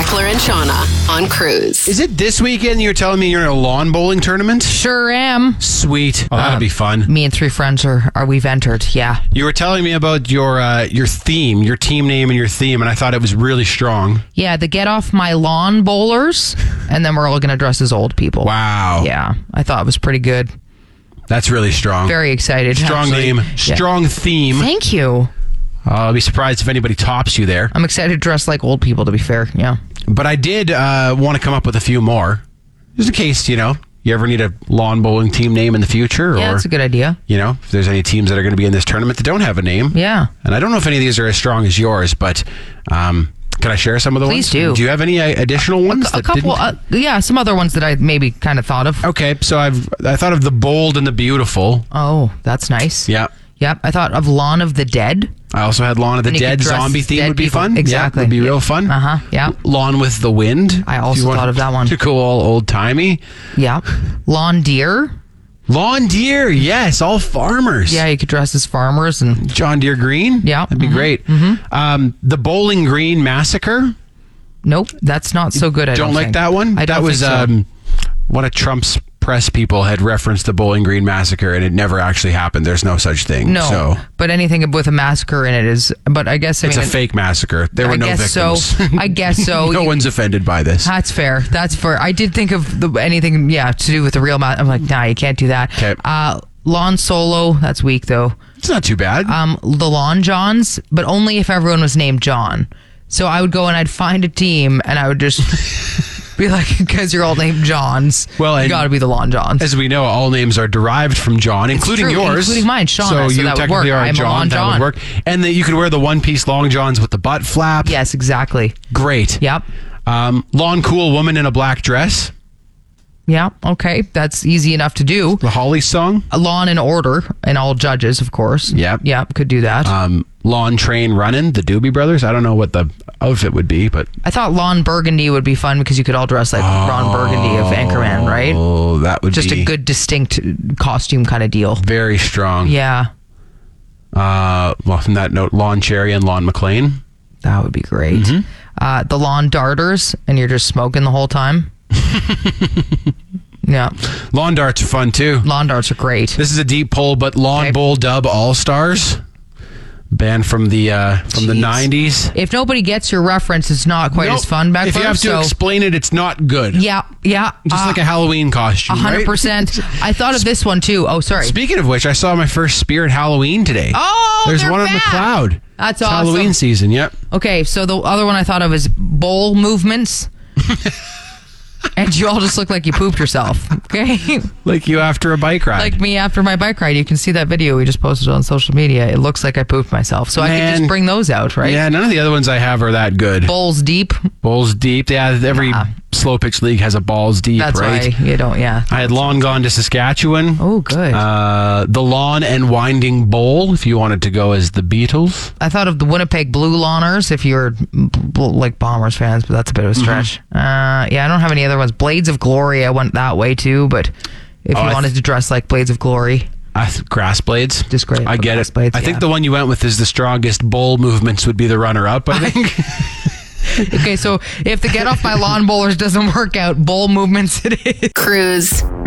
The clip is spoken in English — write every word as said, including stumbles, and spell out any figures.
Mackler and Shauna on Cruise. Is it this weekend you're telling me you're in a lawn bowling tournament? Sure am. Sweet. Oh, that'll Uh, be fun. Me and three friends are, are we've entered. Yeah. You were telling me about your uh, your theme, your team name and your theme, and I thought it was really strong. Yeah, the Get Off My Lawn Bowlers, and then we're all going to dress as old people. Wow. Yeah, I thought it was pretty good. That's really strong. Very excited. Strong actually. name. Yeah. Strong theme. Thank you. Uh, I'll be surprised if anybody tops you there. I'm excited to dress like old people, to be fair. Yeah. But I did uh, want to come up with a few more. Just in case, you know, you ever need a lawn bowling team name in the future. Yeah, or, that's a good idea. You know, if there's any teams that are going to be in this tournament that don't have a name. Yeah. And I don't know if any of these are as strong as yours, but um, can I share some of the Please ones? do. Do you have any uh, additional ones? A that couple, didn't- uh, yeah, some other ones that I maybe kind of thought of. Okay, so I've I thought of the bold and the beautiful. Oh, that's nice. Yeah. Yep. I thought of Lawn of the Dead. I also had Lawn of the And you Dead could dress zombie theme dead would be people. fun. Exactly. Yeah, would be Yeah. real fun. Uh huh. Yeah. Lawn with the Wind. I if also you want thought of that one. To go all old timey. Yeah. Lawn Deer. Lawn Deer, yes, all farmers. Yeah, you could dress as farmers and John Deere Green. Yeah. that'd be Mhm. great. Um, the Bowling Green Massacre. nope, that's not so good. I don't, don't like think. that one. I that don't was think so. um, one of Trump's press people had referenced the Bowling Green Massacre, and it never actually happened. There's no such thing. No, so but anything with a massacre in it is. But I guess I it's mean, a fake massacre. There were I no guess victims. so. I guess so. no You- one's offended by this. That's fair. That's fair. I did think of the, anything, yeah, to do with the real. Ma- I'm like, nah, you can't do that. 'Kay. Uh, Lawn Solo. That's weak though. It's not too bad. Um, the Lawn Johns, but only if everyone was named John. So I would go and I'd find a team and I would just be like, because you're all named Johns, Well, you and- got to be the Lawn Johns. As we know, all names are derived from John, including true, yours, including mine, Shauna, so you that would technically work. are a I'm a John. Lawn that John. would work, and that you could wear the one-piece long johns with the butt flap. Yes, exactly. Great. Yep. Um, lawn cool woman in a black dress. Yeah. Okay. That's easy enough to do. The Holly song. A Lawn in Order and all judges, of course. Yep. Yep. Could do that. Um, lawn train running. The Doobie Brothers. I don't know what the outfit would be, but I thought Lawn Burgundy would be fun because you could all dress like Ron Burgundy of Anchorman, right? oh, that would Just be a good, distinct costume kind of deal. very strong. Yeah. Uh, well, from that note, Lawn Cherry and Lawn McLean. That would be great. Mm-hmm. Uh, the Lawn Darters, and you're just smoking the whole time. Yeah. Lawn darts are fun too. Lawn darts are great. This is a deep pull, but Lawn Okay. Bowl Dub All Stars, band from the uh, from the Jeez. nineties. If nobody gets your reference, it's not quite as fun back If you there, have to so explain it, it's not good. yeah, yeah. Just uh, like a Halloween costume, one hundred right? percent. I thought of this one too. Oh, sorry. Speaking of which, I saw my first Spirit Halloween today. Oh, there's they're one back. on McLeod. That's It's awesome. Halloween season. Yep. Okay, so the other one I thought of is bowl movements. And you all just look like you pooped yourself. Okay? Like you after a bike ride. Like me after my bike ride. You can see that video we just posted on social media. It looks like I pooped myself. So I Man. could just bring those out, right? Yeah, none of the other ones I have are that good. Bowls deep. Bowls deep. Yeah, every Yeah. slow pitch league has a balls deep, That's right? why you don't, yeah. I had Lawn Gone to Saskatchewan. Oh, good. Uh, the Lawn and Winding Bowl, if you wanted to go as the Beatles. I thought of the Winnipeg Blue Lawners if you're b- b- like Bombers fans, but that's a bit of a stretch. Mm-hmm. Uh, yeah, I don't have any other ones. Blades of Glory, I went that way too, but if Oh, you I wanted to dress like Blades of Glory, Uh, grass blades. Just great I for get grass it. blades, I think yeah. the one you went with is the strongest bowl movements would be the runner up, I think. okay, so if the Get Off My Lawn Bowlers doesn't work out, bowl movements it is. Cruise.